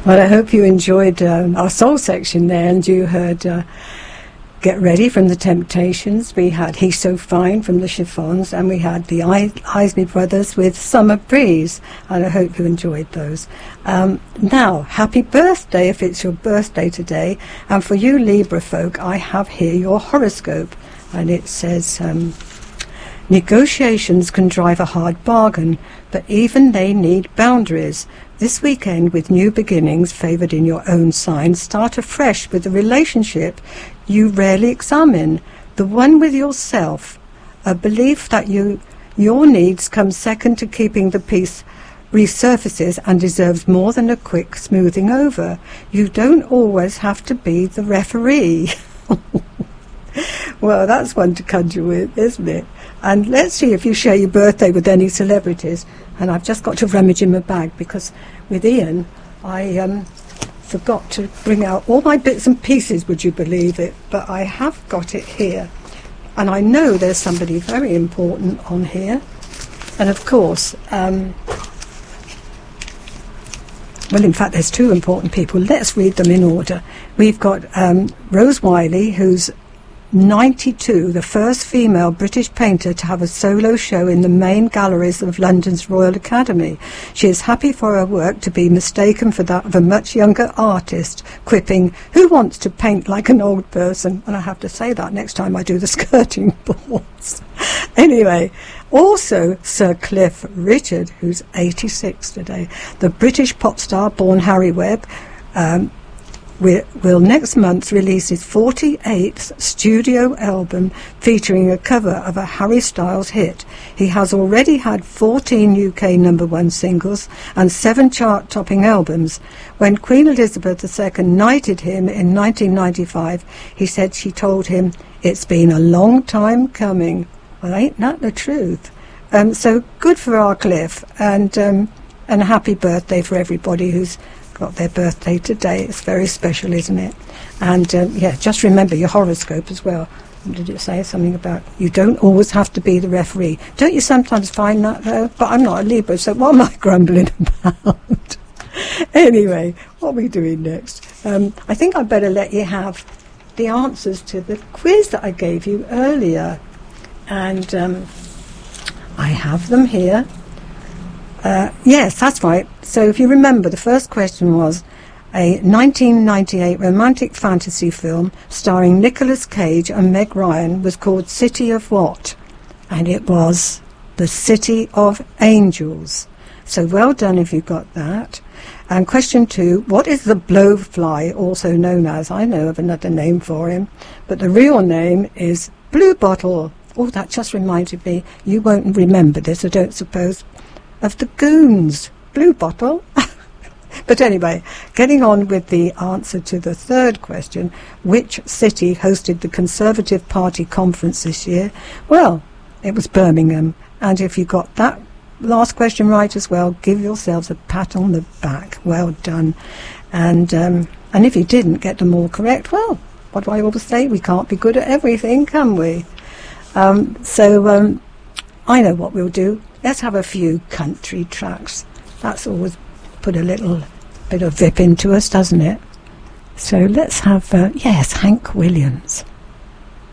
Well, I hope you enjoyed our soul section there, and you heard Get Ready from the Temptations. We had He's So Fine from the Chiffons, and we had the Isley Brothers with Summer Breeze, and I hope you enjoyed those. Now, happy birthday if it's your birthday today, and for you Libra folk, I have here your horoscope, and it says negotiations can drive a hard bargain, but even they need boundaries. This weekend, with new beginnings favoured in your own sign, start afresh with a relationship you rarely examine, the one with yourself, a belief that your needs come second to keeping the peace resurfaces and deserves more than a quick smoothing over. You don't always have to be the referee. Well, that's one to conjure with, isn't it? And let's see if you share your birthday with any celebrities. And I've just got to rummage in my bag, because with Ian, I forgot to bring out all my bits and pieces, would you believe it? But I have got it here. And I know there's somebody very important on here. And of course, well, in fact, there's two important people. Let's read them in order. We've got Rose Wiley, who's 92, the first female British painter to have a solo show in the main galleries of London's Royal Academy. She is happy for her work to be mistaken for that of a much younger artist, quipping, "Who wants to paint like an old person?" And I have to say that next time I do the skirting boards. Anyway, also Sir Cliff Richard, who's 86 today, the British pop star born Harry Webb, will next month release his 48th studio album featuring a cover of a Harry Styles hit. He has already had 14 UK #1 singles and 7 chart-topping albums. When Queen Elizabeth II knighted him in 1995, he said she told him, "It's been a long time coming." Well, ain't that the truth? So good for our Cliff, and a happy birthday for everybody who's got their birthday today. It's very special, isn't it? And yeah, just remember your horoscope as well. Did it say something about you don't always have to be the referee? Don't you sometimes find that, though? But I'm not a Libra, so what am I grumbling about? Anyway, what are we doing next? I think I'd better let you have the answers to the quiz that I gave you earlier. And I have them here. Yes, that's right. So if you remember, the first question was a 1998 romantic fantasy film starring Nicolas Cage and Meg Ryan was called City of what? And it was The City of Angels. So well done if you got that. And question 2, what is the blowfly also known as? I know of another name for him, but the real name is Bluebottle. Oh, that just reminded me, you won't remember this, I don't suppose, of the Goons. Bluebottle. But anyway, getting on with the answer to the third question, which city hosted the Conservative Party conference this year? Well, it was Birmingham. And if you got that last question right as well, give yourselves a pat on the back. Well done. And if you didn't get them all correct, well, what do I always say? We can't be good at everything, can we? I know what we'll do. Let's have a few country tracks. That's always put a little bit of vip into us, doesn't it? So let's have, yes, Hank Williams.